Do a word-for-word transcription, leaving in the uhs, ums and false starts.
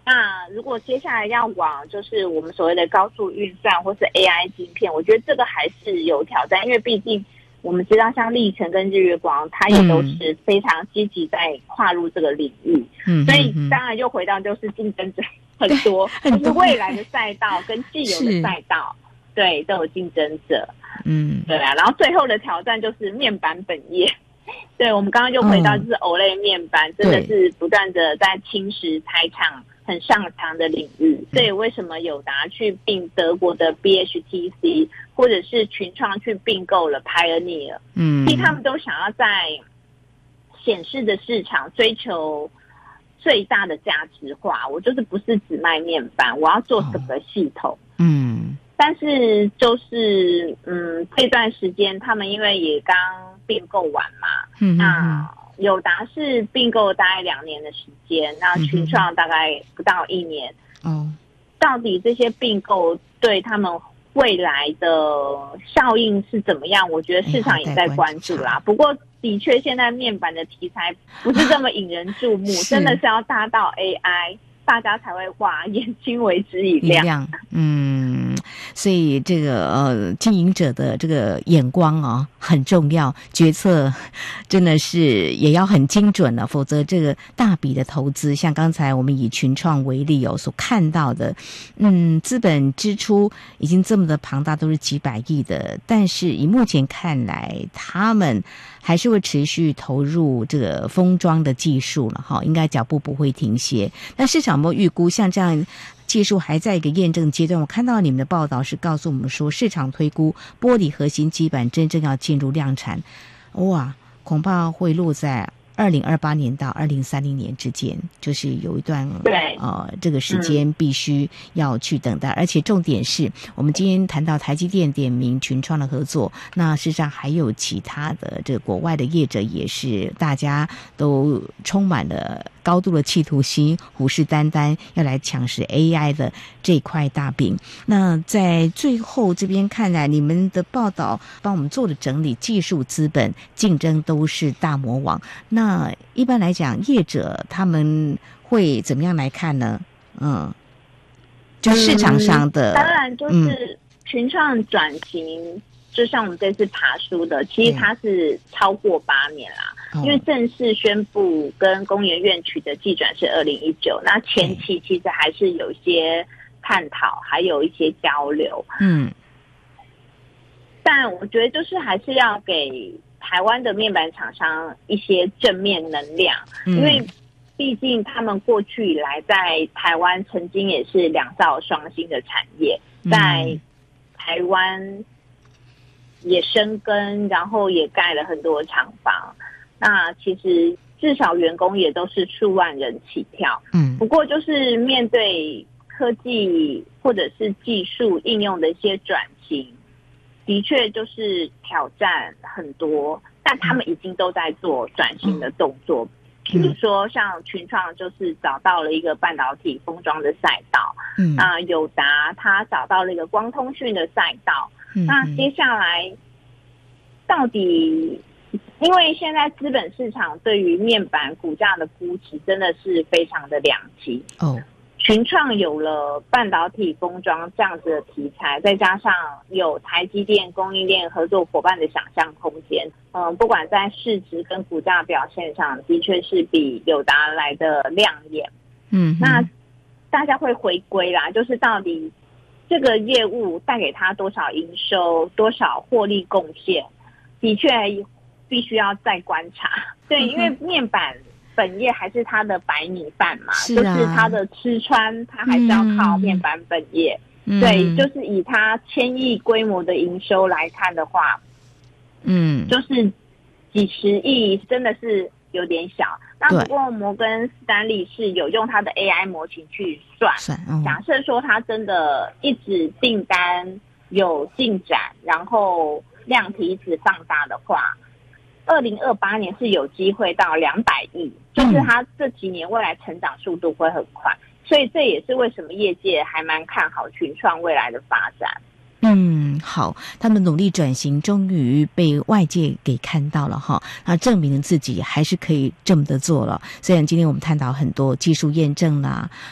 那如果接下来要往就是我们所谓的高速运算或是 A I 晶片，我觉得这个还是有挑战，因为毕竟我们知道像力成跟日月光，它也都是非常积极在跨入这个领域，嗯，所以当然又回到就是竞争者很多，就是未来的赛道跟既有的赛道，对，都有竞争者，嗯，对啊，然后最后的挑战就是面板本业。对，我们刚刚就回到就是 O L E D 面板，嗯，真的是不断的在侵蚀台厂很上场的领域。所以为什么友达去并德国的 B H T C， 或者是群创去并购了 Pioneer， 嗯，其实他们都想要在显示的市场追求最大的价值化。我就是不是只卖面板，我要做整个系统，哦，嗯。但是就是嗯，这段时间他们因为也刚并购完嘛，嗯，那友达是并购大概两年的时间，那群创大概不到一年，嗯，到底这些并购对他们未来的效应是怎么样？我觉得市场也在关注啦。不过的确，现在面板的题材不是这么引人注目，真的是要搭到 A I， 大家才会哇眼睛为之一亮。一亮， 嗯。所以这个呃经营者的这个眼光啊很重要，决策真的是也要很精准了，否则这个大笔的投资，像刚才我们以群创为例有所看到的，嗯，资本支出已经这么的庞大，都是几百亿的，但是以目前看来，他们还是会持续投入这个封装的技术了哈，应该脚步不会停歇。那市场有没有预估像这样技术还在一个验证阶段？我看到你们的报道是告诉我们说，市场推估玻璃核心基板真正要进入量产，哇，恐怕会落在二零二八年到二零三零年之间，就是有一段呃这个时间必须要去等待，嗯，而且重点是我们今天谈到台积电点名群创的合作，那事实上还有其他的这个国外的业者也是大家都充满了高度的企图心，虎视眈眈要来抢食 A I 的这块大饼。那在最后这边看来，你们的报道帮我们做了整理，技术资本竞争都是大魔王，那那一般来讲，业者他们会怎么样来看呢？嗯，就市场上的， 嗯，当然就是群创转型，嗯，就像我们这次爬书的，其实它是超过八年啦，嗯，因为正式宣布跟工研院取得技转是二零一九，那前期其实还是有一些探讨，还有一些交流，嗯，但我觉得就是还是要给台湾的面板厂商一些正面能量，因为毕竟他们过去以来在台湾曾经也是两造双星的产业，在台湾也生根，然后也盖了很多厂房，那其实至少员工也都是数万人起跳，嗯，不过就是面对科技或者是技术应用的一些转型，的确就是挑战很多，但他们已经都在做转型的动作。比如说像群创就是找到了一个半导体封装的赛道，嗯，那友达他找到了一个光通讯的赛道，嗯，那接下来到底，因为现在资本市场对于面板股价的估值真的是非常的两极哦。群创有了半导体封装这样子的题材，再加上有台积电供应链合作伙伴的想象空间，嗯，不管在市值跟股价表现上，的确是比友达来的亮眼。嗯，那大家会回归啦，就是到底这个业务带给他多少营收、多少获利贡献，的确必须要再观察。对，因为面板本业还是他的白米饭嘛，是啊，就是他的吃穿，他还是要靠面板本业。嗯，对，就是以他千亿规模的营收来看的话，嗯，就是几十亿真的是有点小。那不过摩根斯丹利是有用他的 A I 模型去算，嗯，假设说他真的一直订单有进展，然后量体一直放大的话，二零二八年是有机会到两百亿，就是它这几年未来成长速度会很快，所以这也是为什么业界还蛮看好群创未来的发展。 嗯，好，他们努力转型，终于被外界给看到了哈，那证明自己还是可以这么的做了。虽然今天我们探讨很多技术验证啦，